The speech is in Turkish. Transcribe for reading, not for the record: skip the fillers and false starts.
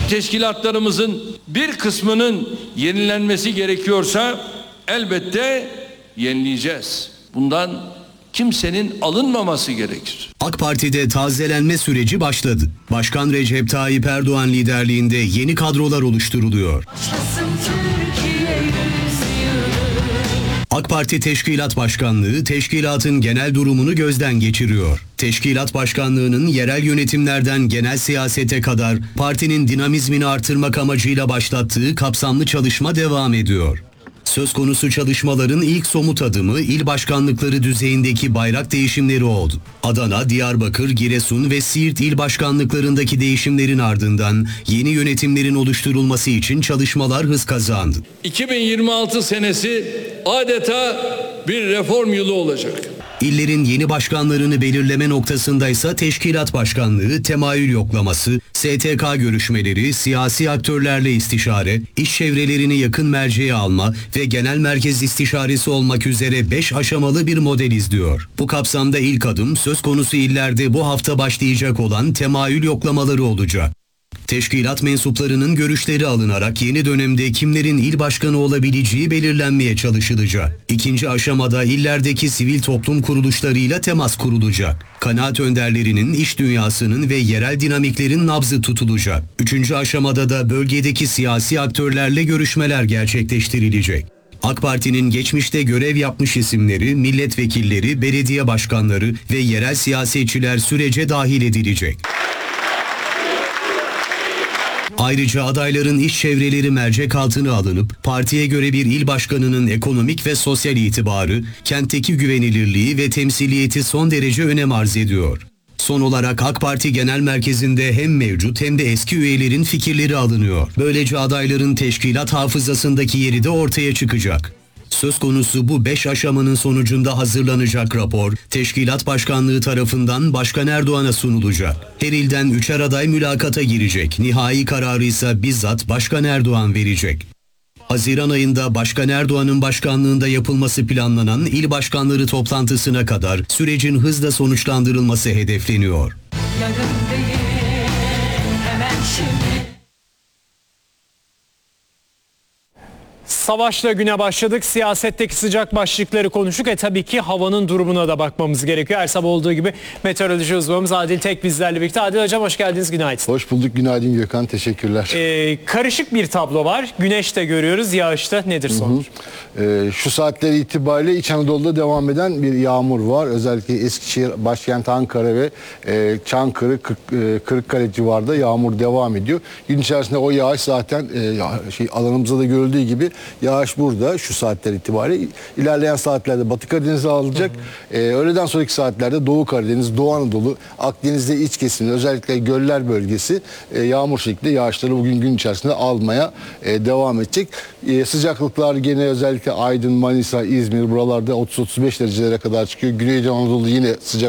Teşkilatlarımızın bir kısmının yenilenmesi gerekiyorsa elbette yenileyeceğiz. Bundan kimsenin alınmaması gerekir. AK Parti'de tazelenme süreci başladı. Başkan Recep Tayyip Erdoğan liderliğinde yeni kadrolar oluşturuluyor. AK Parti Teşkilat Başkanlığı, teşkilatın genel durumunu gözden geçiriyor. Teşkilat Başkanlığı'nın yerel yönetimlerden genel siyasete kadar partinin dinamizmini artırmak amacıyla başlattığı kapsamlı çalışma devam ediyor. Söz konusu çalışmaların ilk somut adımı il başkanlıkları düzeyindeki bayrak değişimleri oldu. Adana, Diyarbakır, Giresun ve Siirt il başkanlıklarındaki değişimlerin ardından yeni yönetimlerin oluşturulması için çalışmalar hız kazandı. 2026 senesi adeta bir reform yılı olacak. İllerin yeni başkanlarını belirleme noktasındaysa teşkilat başkanlığı, temayül yoklaması, STK görüşmeleri, siyasi aktörlerle istişare, iş çevrelerini yakın merceğe alma ve genel merkez istişaresi olmak üzere 5 aşamalı bir model izliyor. Bu kapsamda ilk adım söz konusu illerde bu hafta başlayacak olan temayül yoklamaları olacak. Teşkilat mensuplarının görüşleri alınarak yeni dönemde kimlerin il başkanı olabileceği belirlenmeye çalışılacak. İkinci aşamada illerdeki sivil toplum kuruluşlarıyla temas kurulacak. Kanaat önderlerinin, iş dünyasının ve yerel dinamiklerin nabzı tutulacak. Üçüncü aşamada da bölgedeki siyasi aktörlerle görüşmeler gerçekleştirilecek. AK Parti'nin geçmişte görev yapmış isimleri, milletvekilleri, belediye başkanları ve yerel siyasetçiler sürece dahil edilecek. Ayrıca adayların iş çevreleri mercek altına alınıp partiye göre bir il başkanının ekonomik ve sosyal itibarı, kentteki güvenilirliği ve temsiliyeti son derece önem arz ediyor. Son olarak AK Parti Genel Merkezi'nde hem mevcut hem de eski üyelerin fikirleri alınıyor. Böylece adayların teşkilat hafızasındaki yeri de ortaya çıkacak. Söz konusu bu 5 aşamanın sonucunda hazırlanacak rapor, Teşkilat Başkanlığı tarafından Başkan Erdoğan'a sunulacak. Her ilden 3'er aday mülakata girecek. Nihai kararı ise bizzat Başkan Erdoğan verecek. Haziran ayında Başkan Erdoğan'ın başkanlığında yapılması planlanan il başkanları toplantısına kadar sürecin hızla sonuçlandırılması hedefleniyor. Savaşla güne başladık. Siyasetteki sıcak başlıkları konuştuk. Tabii ki havanın durumuna da bakmamız gerekiyor. Her sabah olduğu gibi meteoroloji uzmanımız Adil Tek bizlerle birlikte. Adil Hocam hoş geldiniz. Günaydın. Hoş bulduk. Günaydın Gökhan. Teşekkürler. Karışık bir tablo var. Güneş de görüyoruz. Yağışta nedir sonuç? Şu saatler itibariyle İç Anadolu'da devam eden bir yağmur var. Özellikle Eskişehir, başkent Ankara ve Çankırı, Kırıkkale civarında yağmur devam ediyor. Gün içerisinde o yağış zaten alanımızda da görüldüğü gibi yağış burada şu saatler itibariyle. İlerleyen saatlerde Batı Karadeniz'e alacak. Öğleden sonraki saatlerde Doğu Karadeniz, Doğu Anadolu, Akdeniz'de iç kesimde özellikle göller bölgesi yağmur şeklinde yağışları bugün gün içerisinde almaya devam edecek. Sıcaklıklar gene özellikle Aydın, Manisa, İzmir buralarda 30-35 derecelere kadar çıkıyor. Güneydoğu Anadolu yine sıcak.